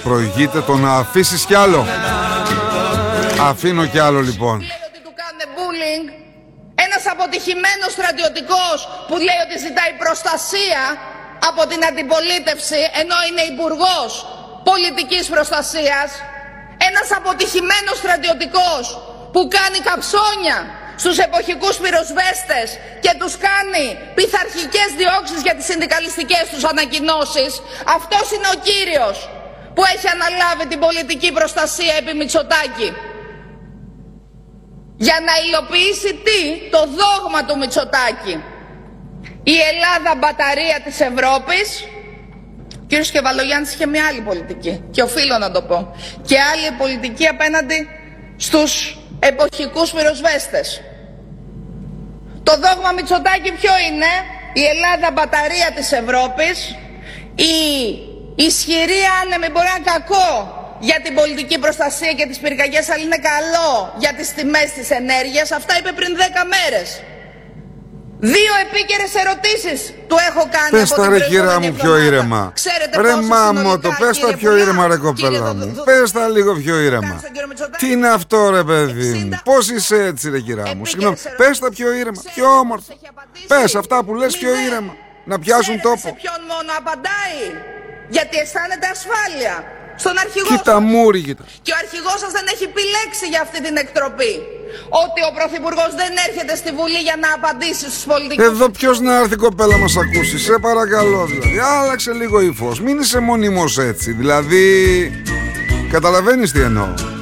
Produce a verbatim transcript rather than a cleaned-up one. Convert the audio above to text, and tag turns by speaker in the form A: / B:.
A: Προηγείται το να αφήσεις κι άλλο. Αφήνω κι άλλο λοιπόν.
B: Λέει ότι του κάνουν bullying. Ένας αποτυχημένος στρατιωτικός που λέει ότι ζητάει προστασία από την αντιπολίτευση ενώ είναι υπουργός πολιτικής προστασίας. Ένας αποτυχημένος στρατιωτικός που κάνει καψόνια στους εποχικούς πυροσβέστες και τους κάνει πειθαρχικές διώξεις για τις συνδικαλιστικές τους ανακοινώσεις. Αυτός είναι ο κύριος που έχει αναλάβει την πολιτική προστασία επί Μητσοτάκη. Για να υλοποιήσει τι? Το δόγμα του Μητσοτάκη. Η Ελλάδα μπαταρία της Ευρώπης. Ο κύριος Κεβαλογιάννης είχε μια άλλη πολιτική και οφείλω να το πω. Και άλλη πολιτική απέναντι στους εποχικούς πυροσβέστες. Το δόγμα Μητσοτάκη ποιο είναι? Η Ελλάδα μπαταρία της Ευρώπης. Η ισχυρή άνεμη μπορεί να είναι κακό για την πολιτική προστασία και τις πυρκαγιές, αλλά είναι καλό για τις τιμές της ενέργειας. Αυτά είπε πριν δέκα μέρες. Δύο επίκαιρες ερωτήσεις του έχω κάνει.
A: Πες τα ρε κυρά μου πιο ήρεμα. Ρε μάμο το, πες τα πιο ήρεμα ρε κοπέλα μου. Πες τα λίγο πιο ήρεμα. Τι είναι αυτό ρε παιδί μου? Πώς είσαι έτσι ρε κυρά μου? Συγγνώμη, πες τα πιο ήρεμα, πιο όμορφα. Πες αυτά που λες πιο ήρεμα. Να πιάσουν τόπο.
B: Σε ποιον μόνο απαντάει? Γιατί αισθάνεται ασφάλεια. Στον αρχηγό
A: κοίτα
B: σας.
A: μούρι, κοίτα.
B: Και ο αρχηγός σας δεν έχει επιλέξει για αυτή την εκτροπή. Ότι ο Πρωθυπουργός δεν έρχεται στη Βουλή για να απαντήσει στους πολιτικούς.
A: Εδώ ποιος να έρθει κοπέλα μας ακούσει? Σε παρακαλώ δηλαδή. Άλλαξε λίγο ύφος. Μην είσαι μονίμως έτσι. Δηλαδή καταλαβαίνεις τι εννοώ.